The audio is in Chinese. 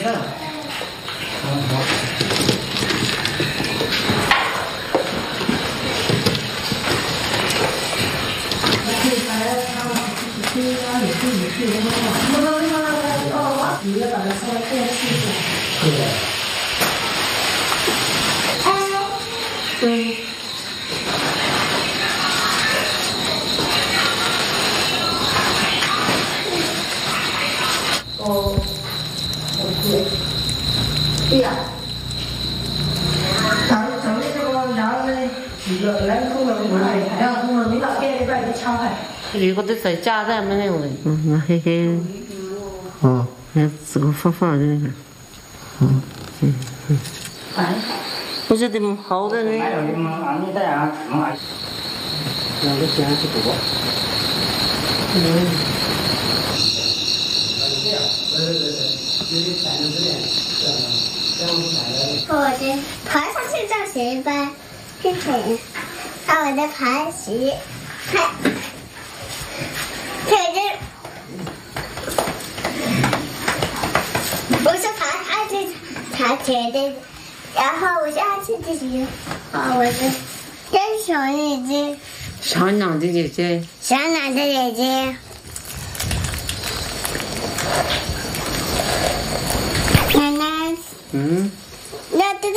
上。好。你要把它稍微变细一点。对。嗯。哦，对呀。咱们这个羊呢，几个人工的来，然后你把别的把它敲开。 이거 됐어. 짜자 맨에 오래. 응, 헤헤. 그거 파파하네. 어제 뭐 하오더니. 아니다. 이거 지나치 보고. 我的爬上去叫谁吧？是谁？啊，我的爬石，看，这是，我是爬去爬铁的，然后我下去这里，啊，我是跟小眼睛， 小鸟的姐姐， 小鸟的姐姐，奶奶，